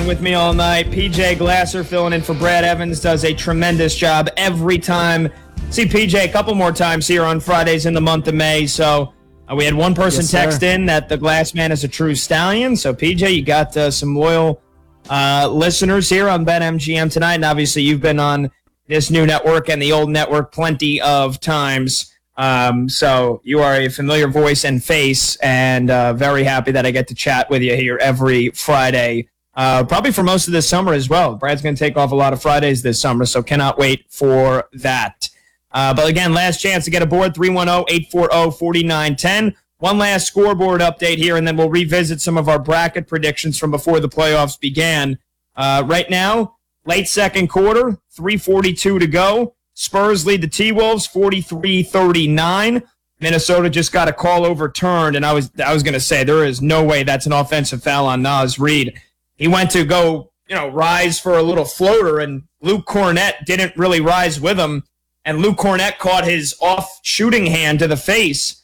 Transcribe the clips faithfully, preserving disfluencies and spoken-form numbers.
With me all night, P J Glasser filling in for Brad Evans, does a tremendous job every time. See P J a couple more times here on Fridays in the month of May. So uh, we had one person yes, text sir. in that the Glass Man is a true stallion. So P J, you got uh, some loyal uh, listeners here on BetMGM tonight, and obviously you've been on this new network and the old network plenty of times. Um, so you are a familiar voice and face, and uh, very happy that I get to chat with you here every Friday. Uh, probably for most of this summer as well. Brad's going to take off a lot of Fridays this summer, so cannot wait for that. Uh, but again, last chance to get aboard, three one zero, eight four zero, four nine one zero. One last scoreboard update here, and then we'll revisit some of our bracket predictions from before the playoffs began. Uh, right now, late second quarter, three forty-two to go. Spurs lead the T-Wolves forty-three thirty-nine. Minnesota just got a call overturned, and I was I was going to say there is no way that's an offensive foul on Naz Reid. He went to go, you know, rise for a little floater, and Luke Cornett didn't really rise with him. And Luke Cornett caught his off shooting hand to the face,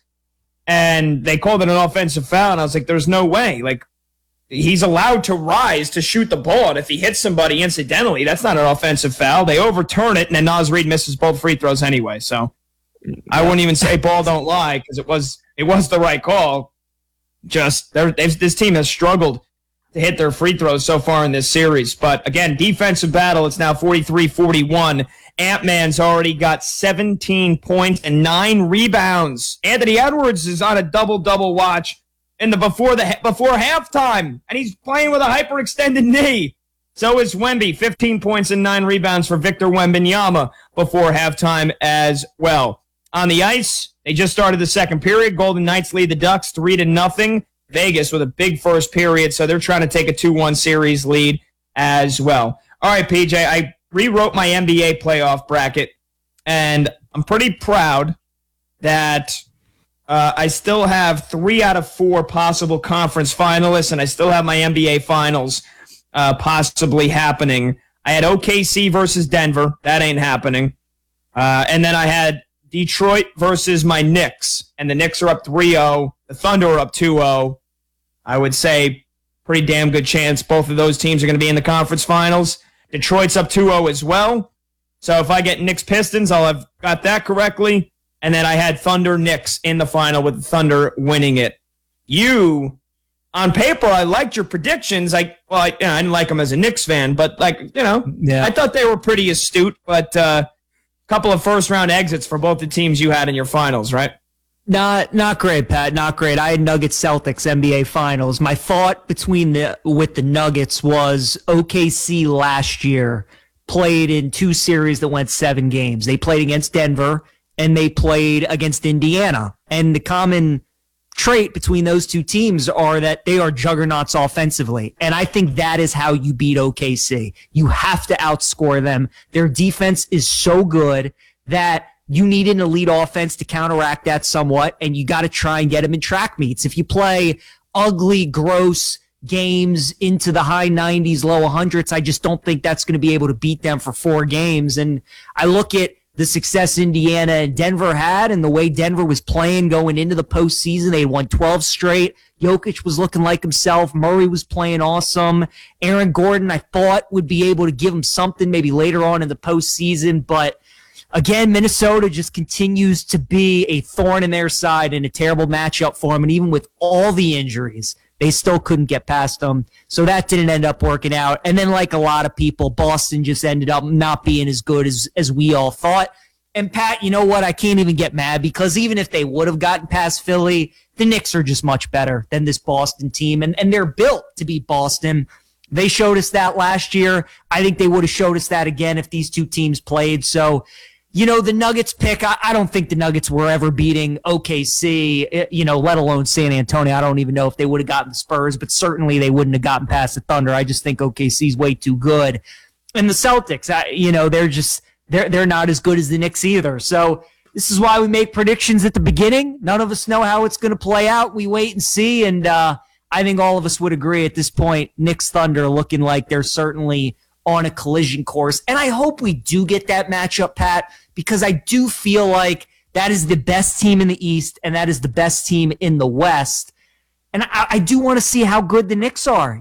and they called it an offensive foul. And I was like, there's no way. Like, he's allowed to rise to shoot the ball. And if he hits somebody incidentally, that's not an offensive foul. They overturn it, and then Naz Reid misses both free throws anyway. So I wouldn't even say ball don't lie, because it was it was the right call. Just they've, this team has struggled to hit their free throws so far in this series. But again, defensive battle, it's now forty-three forty-one. Ant-Man's already got seventeen points and nine rebounds. Anthony Edwards is on a double-double watch in the before the before halftime, and he's playing with a hyperextended knee. So is Wemby, fifteen points and nine rebounds for Victor Wembanyama before halftime as well. On the ice, they just started the second period. Golden Knights lead the Ducks three to nothing. Vegas with a big first period, so they're trying to take a two one series lead as well. All right, P J, I rewrote my N B A playoff bracket, and I'm pretty proud that uh, I still have three out of four possible conference finalists, and I still have my N B A finals uh, possibly happening. I had O K C versus Denver. That ain't happening. Uh, and then I had Detroit versus my Knicks, and the Knicks are up three oh. The Thunder are up two oh. I would say pretty damn good chance both of those teams are going to be in the conference finals. Detroit's up two oh as well. So if I get Knicks Pistons, I'll have got that correctly. And then I had Thunder Knicks in the final with the Thunder winning it. You, on paper, I liked your predictions. I well, I, you know, I didn't like them as a Knicks fan, but like you know, yeah. I thought they were pretty astute. But a uh, couple of first round exits for both the teams you had in your finals, right? Not not great, Pat. Not great. I had Nuggets Celtics N B A Finals. My thought between the with the Nuggets was O K C last year played in two series that went seven games. They played against Denver and they played against Indiana. And the common trait between those two teams are that they are juggernauts offensively. And I think that is how you beat O K C. You have to outscore them. Their defense is so good that you need an elite offense to counteract that somewhat, and you got to try and get them in track meets. If you play ugly, gross games into the high nineties, low hundreds, I just don't think that's going to be able to beat them for four games. And I look at the success Indiana and Denver had and the way Denver was playing going into the postseason. They won twelve straight. Jokic was looking like himself. Murray was playing awesome. Aaron Gordon, I thought, would be able to give him something maybe later on in the postseason, but again, Minnesota just continues to be a thorn in their side and a terrible matchup for them. And even with all the injuries, they still couldn't get past them. So that didn't end up working out. And then like a lot of people, Boston just ended up not being as good as, as we all thought. And Pat, you know what? I can't even get mad because even if they would have gotten past Philly, the Knicks are just much better than this Boston team. And, and they're built to beat Boston. They showed us that last year. I think they would have showed us that again if these two teams played. So, you know, the Nuggets pick, I, I don't think the Nuggets were ever beating O K C, you know, let alone San Antonio. I don't even know if they would have gotten the Spurs, but certainly they wouldn't have gotten past the Thunder. I just think O K C's way too good. And the Celtics, I, you know, they're just, they're, they're not as good as the Knicks either. So this is why we make predictions at the beginning. None of us know how it's going to play out. We wait and see. And uh, I think all of us would agree at this point, Knicks Thunder looking like they're certainly on a collision course. And I hope we do get that matchup, Pat, because I do feel like that is the best team in the East and that is the best team in the West. And I, I do want to see how good the Knicks are.